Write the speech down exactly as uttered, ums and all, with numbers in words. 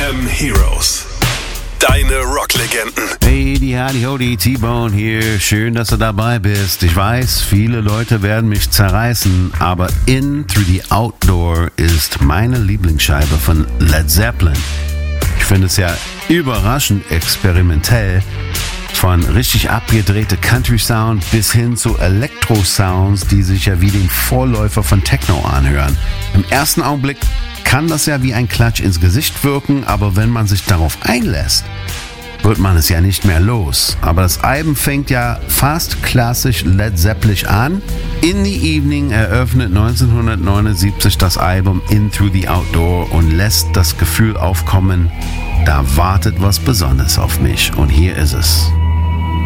M Heroes. Deine Rocklegenden. Hey, die Howdy Howdy, T-Bone hier. Schön, dass du dabei bist. Ich weiß, viele Leute werden mich zerreißen, aber In Through the Outdoor ist meine Lieblingsscheibe von Led Zeppelin. Ich finde es ja überraschend experimentell. Von richtig abgedrehte Country-Sound bis hin zu Elektro-Sounds, die sich ja wie den Vorläufer von Techno anhören. Im ersten Augenblick kann das ja wie ein Klatsch ins Gesicht wirken, aber wenn man sich darauf einlässt, wird man es ja nicht mehr los. Aber das Album fängt ja fast klassisch Led Zeppelin an. In the Evening eröffnet neunzehnhundertneunundsiebzig das Album In Through the Outdoor und lässt das Gefühl aufkommen, da wartet was Besonderes auf mich. Und hier ist es.